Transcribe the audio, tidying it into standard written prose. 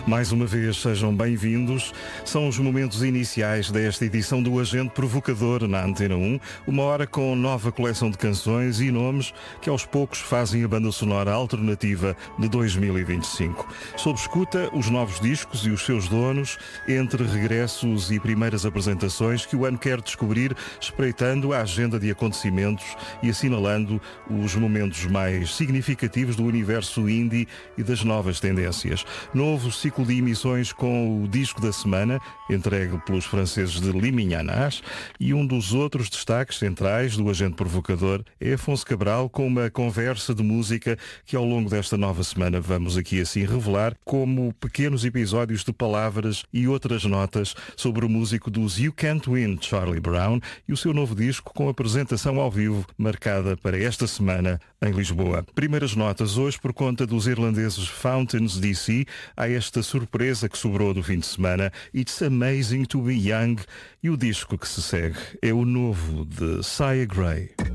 Mais uma vez, sejam bem-vindos. São os momentos iniciais desta edição do Agente Provocador na Antena 1. Uma hora com nova coleção de canções e nomes que aos poucos fazem a banda sonora alternativa de 2025. Sob escuta, os novos discos e os seus donos, entre regressos e primeiras apresentações que o ano quer descobrir, espreitando a agenda de acontecimentos e assinalando os momentos mais significativos do universo indie e das novas tendências. Novo ciclo de emissões com o disco da semana, entregue pelos franceses de Liminhanas, e um dos outros destaques centrais do Agente Provocador é Afonso Cabral, com uma conversa de música que ao longo desta nova semana vamos aqui assim revelar, como pequenos episódios de palavras e outras notas sobre o músico dos You Can't Win, Charlie Brown, e o seu novo disco com apresentação ao vivo marcada para esta semana em Lisboa. Primeiras notas hoje por conta dos irlandeses Fountains DC. Há esta surpresa que sobrou do fim de semana, It's Amazing to Be Young, e o disco que se segue é o novo de Sia Gray.